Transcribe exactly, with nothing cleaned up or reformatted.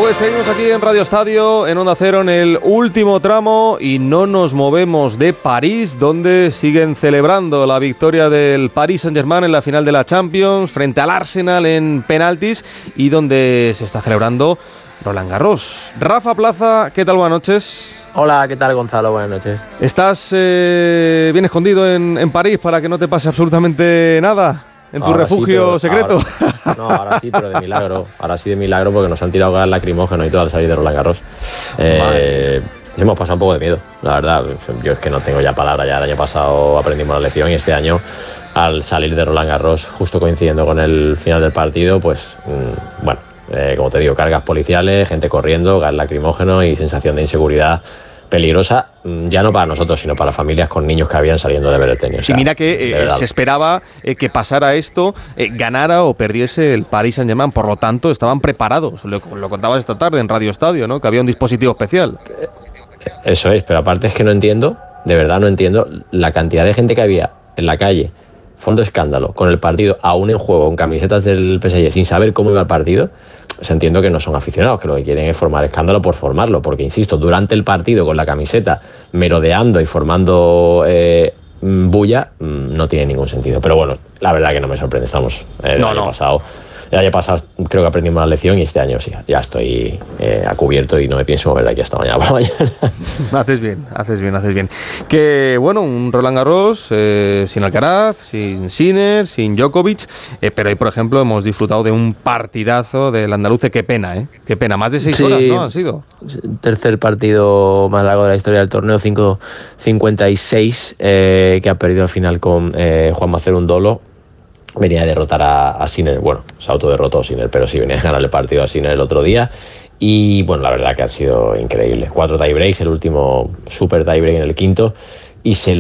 Pues seguimos aquí en Radio Estadio, en Onda Cero, en el último tramo y no nos movemos de París, donde siguen celebrando la victoria del Paris Saint-Germain en la final de la Champions frente al Arsenal en penaltis y donde se está celebrando Roland Garros. Rafa Plaza, ¿qué tal? Buenas noches. Hola, ¿qué tal, Gonzalo? Buenas noches. ¿Estás eh, bien escondido en, en París para que no te pase absolutamente nada? ¿En tu ahora refugio sí, pero, secreto? Ahora, no, ahora sí, pero de milagro. Ahora sí de milagro porque nos han tirado gas lacrimógeno y todo al salir de Roland Garros. Eh, hemos pasado un poco de miedo, la verdad. Yo es que no tengo ya palabras. Ya el año pasado aprendimos la lección y este año, al salir de Roland Garros, justo coincidiendo con el final del partido, pues, mmm, bueno, eh, como te digo, cargas policiales, gente corriendo, gas lacrimógeno y sensación de inseguridad peligrosa, ya no para nosotros, sino para las familias con niños que habían saliendo de ver el tenis. O sea, y mira que eh, se esperaba eh, que pasara esto, eh, ganara o perdiese el Paris Saint-Germain, por lo tanto estaban preparados, lo, lo contabas esta tarde en Radio Estadio, ¿no? Que había un dispositivo especial. Eso es, pero aparte es que no entiendo, de verdad no entiendo, la cantidad de gente que había en la calle, fondo escándalo, con el partido aún en juego, con camisetas del P S G, sin saber cómo iba el partido. Pues entiendo que no son aficionados, que lo que quieren es formar escándalo por formarlo, porque insisto, durante el partido con la camiseta merodeando y formando eh, bulla, no tiene ningún sentido. Pero bueno, la verdad que no me sorprende, estamos eh, el no, año no. pasado. El año pasado creo que aprendimos la lección y este año sí, ya estoy eh, a cubierto y no me pienso mover de aquí hasta mañana por la mañana. Haces bien, haces bien, haces bien. Que bueno, un Roland Garros eh, sin Alcaraz, sin Sinner, sin Djokovic, eh, pero hoy por ejemplo hemos disfrutado de un partidazo del andaluce. Qué pena, ¿eh? Qué pena, más de seis sí, horas, ¿no? Han sido. Tercer partido más largo de la historia del torneo, cinco cincuenta y seis, eh, que ha perdido al final con eh, Juanma Cerundolo. Venía a derrotar a, a Sinner, bueno, se autoderrotó Sinner, pero sí venía a ganar el partido a Sinner el otro día. Y bueno, la verdad que ha sido increíble. Cuatro tiebreaks, el último super tiebreak en el quinto, y se